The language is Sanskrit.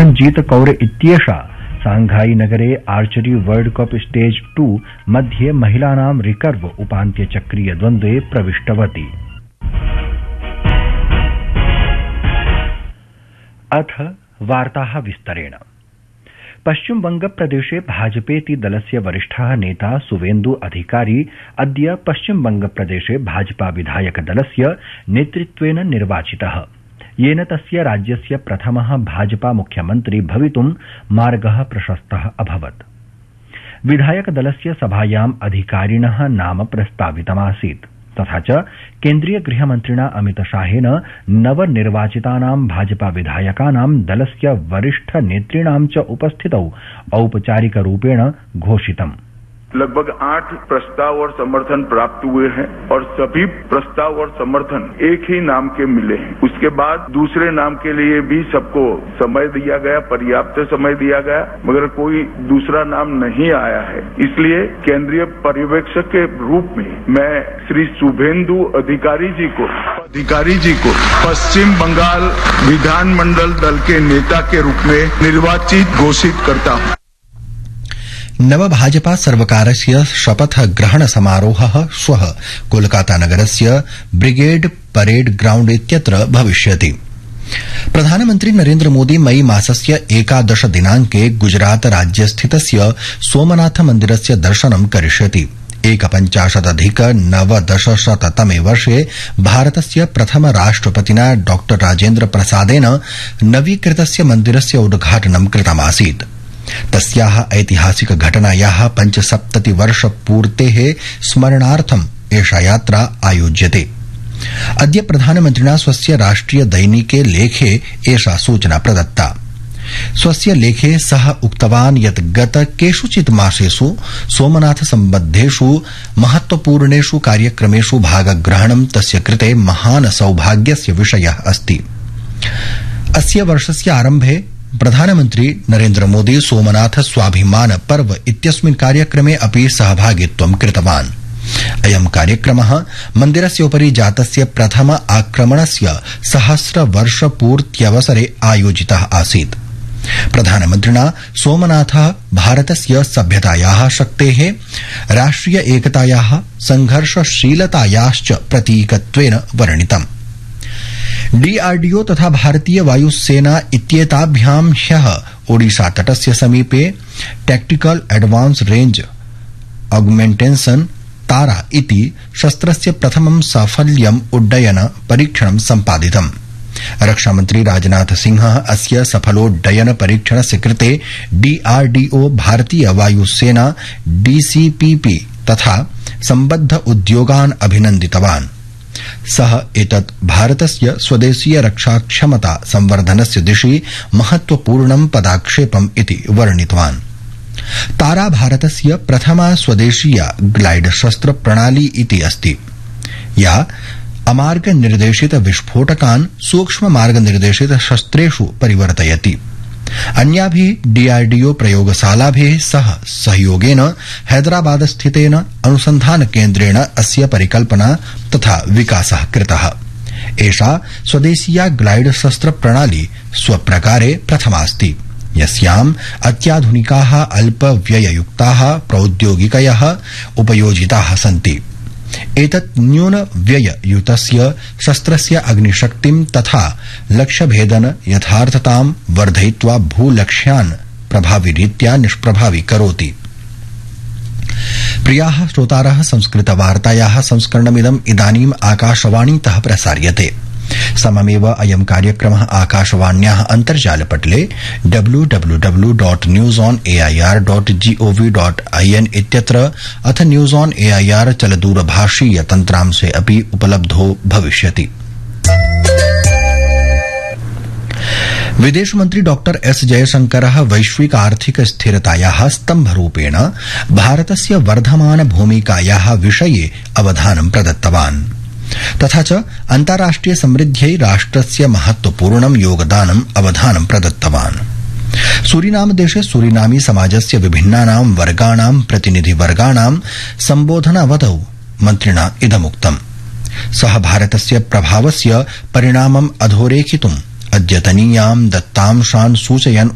सिमरनजीत कौर इत्येषा सांघाई नगरे आर्चरी वर्ल्ड कप स्टेज 2 मध्ये महिलानां रिकर्व उपान्त्यचक्रीय द्वन्द्वे प्रविष्टवती। अथ वार्ताः विस्तरेण। पश्चिम बंग प्रदेशे भाजपेति दलस्य वरिष्ठः नेता सुवेन्दु अधिकारी अद्य पश्चिम बंग प्रदेशे भाजपा विधायक दलस्य नेतृत्वेन निर्वाचितः, येन तस्य राज्यस्य प्रथमः भाजपा मुख्यमन्त्री भवितुं मार्गः प्रशस्तः अभवत्। विधायक दलस्य सभायाम् अधिकारिणः नाम प्रस्तावितमासीत्, तथा च केन्द्रीय गृहमन्त्रिणा अमितशाहेन नवनिर्वाचितानां भाजपा विधायकानां दलस्य वरिष्ठ नेतृणां च उपस्थितौ औपचारिकरूपेण घोषितम्। लगभग 8 प्रस्ताव और समर्थन प्राप्त हुए हैं और सभी प्रस्ताव और समर्थन एक ही नाम के मिले हैं। उसके बाद दूसरे नाम के लिए भी सबको समय दिया गया, पर्याप्त समय दिया गया, मगर कोई दूसरा नाम नहीं आया है। इसलिए केंद्रीय पर्यवेक्षक के रूप में मैं श्री शुभेंदु अधिकारी जी को पश्चिम बंगाल विधानमंडल दल के नेता के रूप में निर्वाचित घोषित करता हूं। नव भाजपा सर्वकारस्य शपथ ग्रहण समारोहः श्वः कोलकाता नगरस्य ब्रिगेड परेड ग्राउण्ड इत्यत्र भविष्यति। प्रधानमन्त्री नरेन्द्र मोदी मई मासस्य 11 दिनाङ्के गुजरात राज्यस्थितस्य सोमनाथ मन्दिरस्य दर्शनं करिष्यति। 51,990 वर्षे भारतस्य प्रथम राष्ट्रपतिना डॉ राजेन्द्र प्रसादेन नवीकृतस्य मन्दिरस्य उद्घाटनं कृतमासीत्। तस्याः ऐतिहासिक घटनायाः 75 वर्षपूर्तेः स्मरणार्थम् एषा यात्रा आयोज्यते। अद्य प्रधानमन्त्रिणा स्वस्य राष्ट्रिय दैनिके लेखे एषा सूचना प्रदत्ता। स्वस्य लेखे सः उक्तवान् यत् गत केषुचित् मासेषु सोमनाथ सम्बद्धेषु महत्वपूर्णेषु कार्यक्रमेषु भागग्रहणं तस्य कृते महान् सौभाग्यस्य विषयः अस्ति। अस्य वर्षस्य आरम्भे प्रधानमन्त्री नरेन्द्र मोदी सोमनाथ स्वाभिमान पर्व इत्यस्मिन् कार्यक्रमे अपि सहभागित्वं कृतवान्। अयं कार्यक्रमः मन्दिरस्य उपरि जातस्य प्रथम आक्रमणस्य 100 वर्षपूर्त्यवसरे आयोजितः आसीत्। प्रधानमन्त्रिणा सोमनाथः भारतस्य सभ्यतायाः शक्तेः, राष्ट्रिय एकतायाः, संघर्षशीलतायाश्च प्रतीकत्वेन वर्णितम्। डीआरडीओ तथा भारतीय वायुसेना इत्येताभ्यां ह्यः ओडिशा तटस्य समीपे टैक्टिकल एडवांस रेंज ऑगमेंटेशन तारा इति शस्त्रस्य प्रथमं साफल्यम् उड्डयन परीक्षणं सम्पादितम्। रक्षामन्त्री राजनाथ सिंहः अस्य सफलोड्डयन परीक्षणस्य कृते डीआरडीओ, भारतीय वायुसेना, डीसीपीपी तथा सम्बद्ध उद्योगान् अभिनन्दितवान्। सः एतत् भारतस्य स्वदेशीय रक्षाक्षमता संवर्धनस्य दिशि महत्वपूर्णं पदाक्षेपम् इति वर्णितवान्। तारा भारतस्य प्रथमा स्वदेशीया ग्लाइड शस्त्र प्रणाली इति अस्ति, या अमार्ग निर्देशित विस्फोटकान् सूक्ष्म मार्ग निर्देशित शस्त्रेषु परिवर्तयति। अन्याभिः डीआरडीओ प्रयोगशालाभिः सह सहयोगेन हैदराबाद स्थितेन अनुसन्धान केन्द्रेण अस्य परिकल्पना तथा विकासः कृतः। एषा स्वदेशीया ग्लाइड शस्त्र प्रणाली स्वप्रकारे प्रथमास्ति, यस्याम् अत्याधुनिकाः अल्पव्यययुक्ताः प्रौद्योगिकयः उपयोजिताः सन्ति। एतत् न्यून व्यययुतस्य शस्त्रस्य अग्निशक्तिं तथा लक्ष्यभेदन यथार्थतां वर्धयित्वा भूलक्ष्यान् प्रभाविरीत्या निष्प्रभावी करोति। प्रियाः श्रोतारः, संस्कृतवार्तायाः संस्करणमिदम् इदानीम् आकाशवाणीतः प्रसार्यते। सममेव अयं कार्यक्रमः आकाशवाण्याः अन्तर्जालपटले www.newsonair.gov.in इत्यत्र अथ न्यूज ऑन एआईआर चलदूरभाषीय तन्त्रांशे अपि उपलब्धो भविष्यति। विदेशमन्त्री डॉ एस जयशंकरः वैश्विक आर्थिक स्थिरतायाः स्तम्भरूपेण भारतस्य वर्धमान भूमिकायाः विषये अवधानं प्रदत्तवान्। तथा च अन्ताराष्ट्रिय समृद्ध्यै राष्ट्रस्य महत्वपूर्णं योगदानम् अवधानं प्रदत्तवान्। सूरीनाम देशे सूरीनामी समाजस्य विभिन्नानां वर्गाणां प्रतिनिधिवर्गाणां सम्बोधनावधौ मन्त्रिणा इदमुक्तम्। सः भारतस्य प्रभावस्य परिणामम् अधोरेखितुम् अद्यतनीयां दत्तांशान् सूचयन्